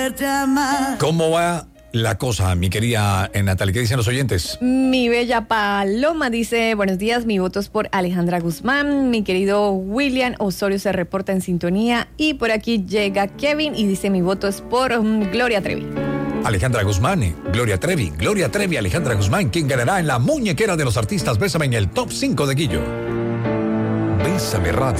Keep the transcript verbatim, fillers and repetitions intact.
¿Cómo va la cosa, mi querida Natalie? ¿Qué dicen los oyentes? Mi bella Paloma dice, buenos días, mi voto es por Alejandra Guzmán. Mi querido William Osorio se reporta en sintonía. Y por aquí llega Kevin y dice, mi voto es por um, Gloria Trevi. Alejandra Guzmán, eh, Gloria Trevi, Gloria Trevi, Alejandra Guzmán, quien ganará en la muñequera de los artistas Bésame en el top cinco de Guillo. Bésame Radio.